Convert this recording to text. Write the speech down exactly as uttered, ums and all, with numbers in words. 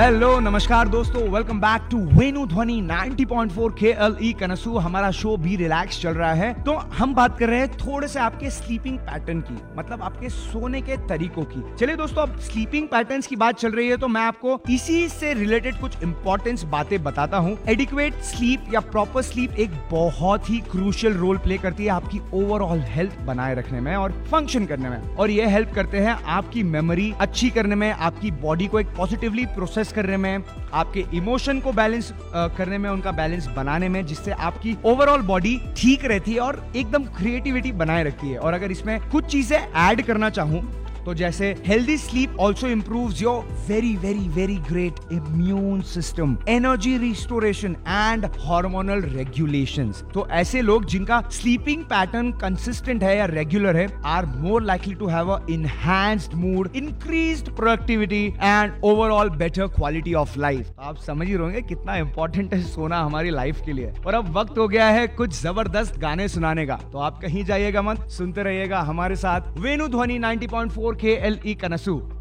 Hello नमस्कार दोस्तों, welcome back to Venu ध्वनि नाइंटी पॉइंट फोर के एल ई कनसू। हमारा शो भी रिलैक्स चल रहा है, तो हम बात कर रहे हैं थोड़े से आपके स्लीपिंग पैटर्न की, मतलब आपके सोने के तरीकों की। चलिए दोस्तों, अब स्लीपिंग पैटर्न्स की बात चल रही है तो मैं आपको इसी से रिलेटेड कुछ इंपॉर्टेंट बातें बताता हूँ। एडिक्वेट स्लीप या प्रॉपर स्लीप एक बहुत ही क्रूशियल रोल प्ले करती है आपकी ओवरऑल हेल्थ बनाए रखने में और फंक्शन करने में, और ये हेल्प करते हैं आपकी मेमोरी अच्छी करने में, आपकी बॉडी को एक पॉजिटिवली प्रोसेस करने में, आपके इमोशन को बैलेंस करने में, उनका बैलेंस बनाने में, जिससे आपकी ओवरऑल बॉडी ठीक रहती है और एकदम क्रिएटिविटी बनाए रखती है। और अगर इसमें कुछ चीजें ऐड करना चाहूं तो जैसे healthy sleep also improves your very very very great immune system, energy restoration and hormonal regulations. तो ऐसे लोग जिनका स्लीपिंग पैटर्न कंसिस्टेंट है या रेगुलर है are more likely to have a enhanced mood, increased productivity and overall better quality of life. आप समझ ही रहोगे कितना इंपॉर्टेंट है सोना हमारी लाइफ के लिए। और अब वक्त हो गया है कुछ जबरदस्त गाने सुनाने का, तो आप कहीं जाइएगा मत, सुनते रहिएगा हमारे साथ वेनु ध्वनि नाइंटी पॉइंट फोर के एल ई कनसू।